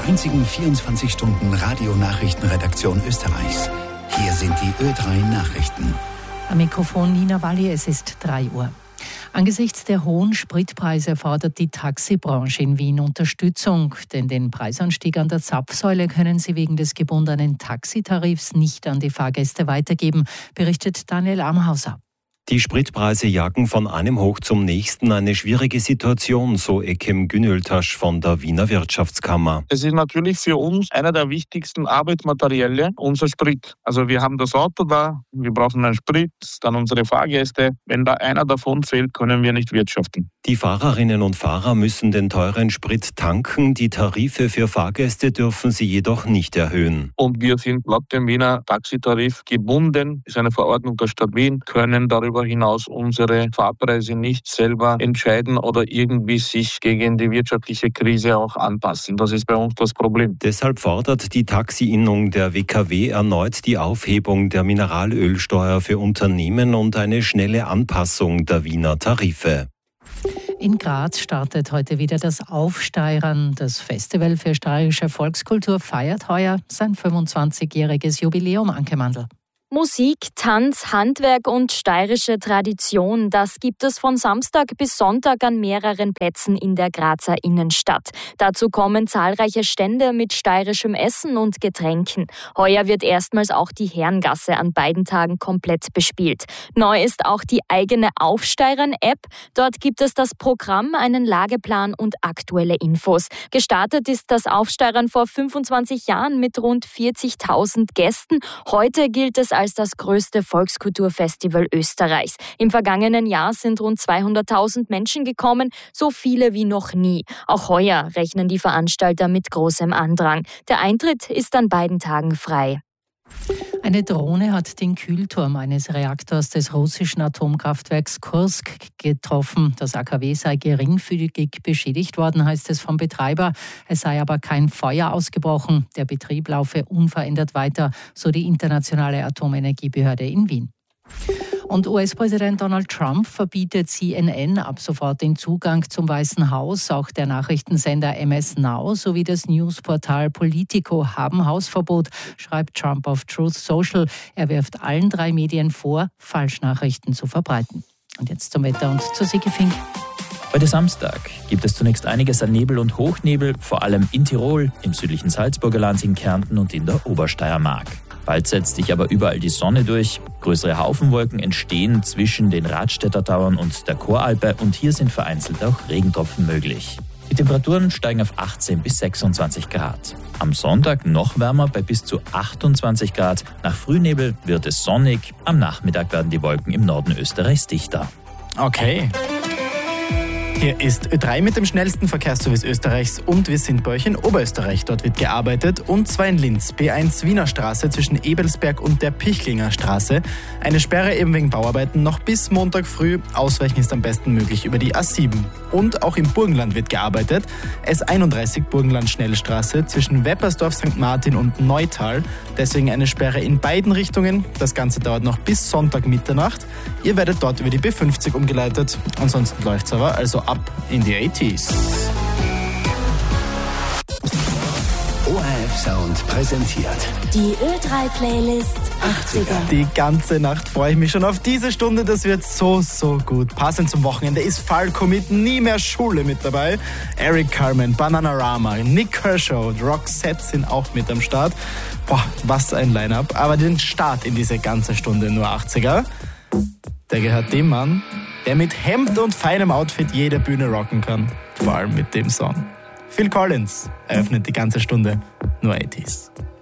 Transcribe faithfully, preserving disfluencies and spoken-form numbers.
einzigen vierundzwanzig Stunden Radionachrichtenredaktion Österreichs. Hier sind die Ö drei Nachrichten. Am Mikrofon Nina Walli, es ist drei Uhr. Angesichts der hohen Spritpreise fordert die Taxibranche in Wien Unterstützung, denn den Preisanstieg an der Zapfsäule können sie wegen des gebundenen Taxitarifs nicht an die Fahrgäste weitergeben, berichtet Daniel Amhauser. Die Spritpreise jagen von einem Hoch zum nächsten, eine schwierige Situation, so Ekem Günöltasch von der Wiener Wirtschaftskammer. Es ist natürlich für uns einer der wichtigsten Arbeitsmaterialien, unser Sprit. Also wir haben das Auto da, wir brauchen einen Sprit, dann unsere Fahrgäste. Wenn da einer davon fehlt, können wir nicht wirtschaften. Die Fahrerinnen und Fahrer müssen den teuren Sprit tanken, die Tarife für Fahrgäste dürfen sie jedoch nicht erhöhen. Und wir sind laut dem Wiener Taxitarif gebunden, ist eine Verordnung der Stadt Wien, können darüber hinaus unsere Fahrpreise nicht selber entscheiden oder irgendwie sich gegen die wirtschaftliche Krise auch anpassen. Das ist bei uns das Problem. Deshalb fordert die Taxi-Innung der W K W erneut die Aufhebung der Mineralölsteuer für Unternehmen und eine schnelle Anpassung der Wiener Tarife. In Graz startet heute wieder das Aufsteirern. Das Festival für steirische Volkskultur feiert heuer sein fünfundzwanzigjähriges Jubiläum, Anke Mandl. Musik, Tanz, Handwerk und steirische Tradition, das gibt es von Samstag bis Sonntag an mehreren Plätzen in der Grazer Innenstadt. Dazu kommen zahlreiche Stände mit steirischem Essen und Getränken. Heuer wird erstmals auch die Herrengasse an beiden Tagen komplett bespielt. Neu ist auch die eigene Aufsteirern-App. Dort gibt es das Programm, einen Lageplan und aktuelle Infos. Gestartet ist das Aufsteirern vor fünfundzwanzig Jahren mit rund vierzigtausend Gästen. Heute gilt es als das größte Volkskulturfestival Österreichs. Im vergangenen Jahr sind rund zweihunderttausend Menschen gekommen, so viele wie noch nie. Auch heuer rechnen die Veranstalter mit großem Andrang. Der Eintritt ist an beiden Tagen frei. Eine Drohne hat den Kühlturm eines Reaktors des russischen Atomkraftwerks Kursk getroffen. Das A K W sei geringfügig beschädigt worden, heißt es vom Betreiber. Es sei aber kein Feuer ausgebrochen. Der Betrieb laufe unverändert weiter, so die Internationale Atomenergiebehörde in Wien. Und U S-Präsident Donald Trump verbietet C N N ab sofort den Zugang zum Weißen Haus. Auch der Nachrichtensender M S Now sowie das Newsportal Politico haben Hausverbot, schreibt Trump auf Truth Social. Er wirft allen drei Medien vor, Falschnachrichten zu verbreiten. Und jetzt zum Wetter und zu Sigi Fink. Heute Samstag gibt es zunächst einiges an Nebel und Hochnebel, vor allem in Tirol, im südlichen Salzburgerland, in Kärnten und in der Obersteiermark. Bald setzt sich aber überall die Sonne durch. Größere Haufenwolken entstehen zwischen den Radstädter Tauern und der Choralpe und hier sind vereinzelt auch Regentropfen möglich. Die Temperaturen steigen auf achtzehn bis sechsundzwanzig Grad. Am Sonntag noch wärmer bei bis zu achtundzwanzig Grad. Nach Frühnebel wird es sonnig. Am Nachmittag werden die Wolken im Norden Österreichs dichter. Okay. Hier ist Ö drei mit dem schnellsten Verkehrsservice Österreichs und wir sind bei euch in Oberösterreich. Dort wird gearbeitet und zwar in Linz, B eins Wiener Straße zwischen Ebelsberg und der Pichlinger Straße. Eine Sperre eben wegen Bauarbeiten noch bis Montag früh. Ausweichen ist am besten möglich über die A sieben. Und auch im Burgenland wird gearbeitet. S einunddreißig Burgenland Schnellstraße zwischen Weppersdorf, Sankt Martin und Neutal. Deswegen eine Sperre in beiden Richtungen. Das Ganze dauert noch bis Sonntag Mitternacht. Ihr werdet dort über die B fünfzig umgeleitet. Ansonsten läuft's aber, also ab in die achtziger. O R F Sound präsentiert die Ö drei Playlist achtziger. Die ganze Nacht freue ich mich schon auf diese Stunde. Das wird so, so gut. Passend zum Wochenende ist Falco mit Nie mehr Schule mit dabei. Eric Carmen, Bananarama, Nick Kershaw und Roxette sind auch mit am Start. Boah, was ein Line-Up. Aber den Start in diese ganze Stunde nur achtziger, der gehört dem Mann, der mit Hemd und feinem Outfit jede Bühne rocken kann. Vor allem mit dem Song. Phil Collins eröffnet die ganze Stunde nur achtziger.